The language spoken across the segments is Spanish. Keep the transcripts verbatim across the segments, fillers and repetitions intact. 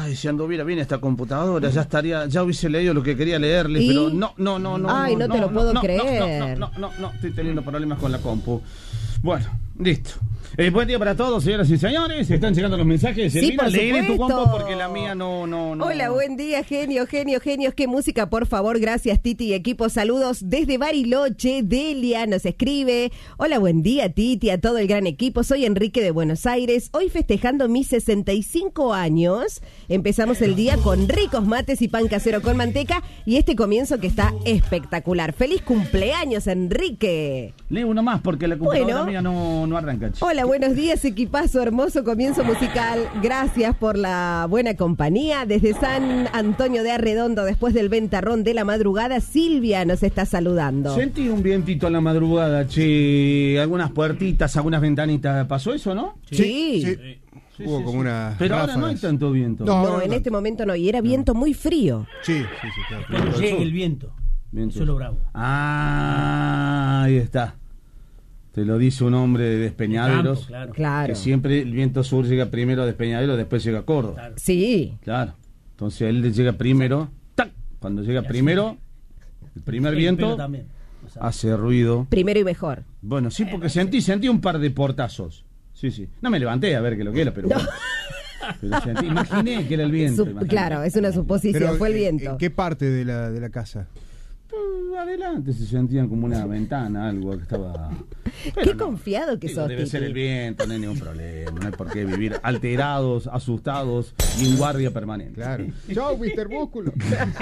Ay, si anduviera bien esta computadora, ya estaría, ya hubiese leído lo que quería leerle, ¿Y? pero no, no, no, no. Ay, no, no te lo puedo no, creer. No, no, no, no, no, estoy teniendo problemas con la compu. Bueno, listo. Eh, buen día para todos, señoras y señores. Están llegando los mensajes. Sí, Silvina, por leeré tu supuesto. compu porque la mía no, no, no. Hola, buen día, genio, genio, genios. Qué música, por favor. Gracias, Titi y equipo. Saludos desde Bariloche. Delia nos escribe. Hola, buen día, Titi, a todo el gran equipo. Soy Enrique de Buenos Aires. Hoy festejando mis sesenta y cinco años. Empezamos el día con ricos mates y pan casero con manteca. Y este comienzo que está espectacular. ¡Feliz cumpleaños, Enrique! Lee uno más porque la computadora Bueno. mía no, no arranca. Che. Hola, buenos días, equipazo, hermoso comienzo musical. Gracias por la buena compañía. Desde San Antonio de Arredondo, después del ventarrón de la madrugada, Silvia nos está saludando. Sentí un vientito en la madrugada, che. Algunas puertitas, algunas ventanitas. ¿Pasó eso, no? Sí. Sí. Sí, Hubo sí, como sí. una. Pero ahora no hay ráfagas. tanto viento. No, No, no, en no. este momento no, y era viento muy frío. Sí, sí, sí, claro. Cuando llegue el viento. Viento. Eso es lo bravo. Ah, ahí está. Te lo dice un hombre de Despeñaderos. Campo, claro. Claro. Que siempre el viento sur llega primero a Despeñaderos, después llega a Córdoba. Claro. Sí. Claro. Entonces él le llega primero. ¡Tac! Cuando llega Y así. primero, el primer El viento pelo también. O sea, hace ruido. Primero y mejor. Bueno, sí, porque sentí, sentí un par de portazos. Sí, sí. No me levanté a ver qué lo que era, pero bueno. Pero sentí, imaginé que era el viento. Sup- imaginé. claro, es una suposición, Pero, fue el ¿en- viento. ¿En qué parte de la, de la casa? Eh, Adelante se sentían como una ventana, algo que estaba. Qué Pero no. confiado que Digo, sos, debe Titi. ser el viento, no hay ningún problema, no hay por qué vivir alterados, asustados y en guardia permanente. Claro. Chao, mister Músculo.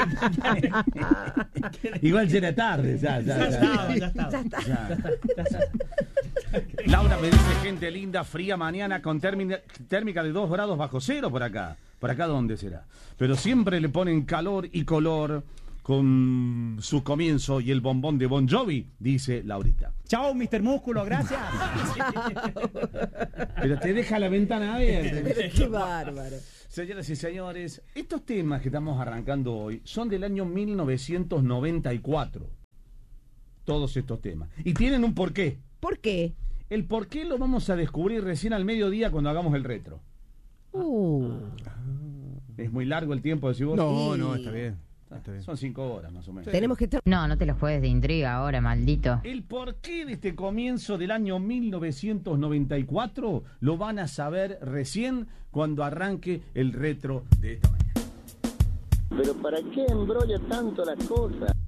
Igual ya era tarde, ya, ya, Ya ya, estaba, ya. ya estaba. Ya está. Ya. Laura me dice, gente linda, fría mañana con térmica, térmica de dos grados bajo cero por acá. ¿Por acá dónde será? Pero siempre le ponen calor y color con su comienzo y el bombón de Bon Jovi, dice Laurita. Chao, mister Músculo, gracias. Pero te deja la ventana abierta. Pero qué bárbaro. Señoras y señores, estos temas que estamos arrancando hoy son del año mil novecientos noventa y cuatro. Todos estos temas. Y tienen un porqué. ¿Por qué? El porqué lo vamos a descubrir recién al mediodía cuando hagamos el retro. Uh, Es muy largo el tiempo, decís vos. No, Sí. no, está bien. Está bien. Son cinco horas más o menos. tenemos que... ter- No, no te los juegues de intriga ahora, maldito. El porqué de este comienzo del año mil novecientos noventa y cuatro lo van a saber recién cuando arranque el retro de esta mañana. Pero ¿para qué embrolla tanto la cosa?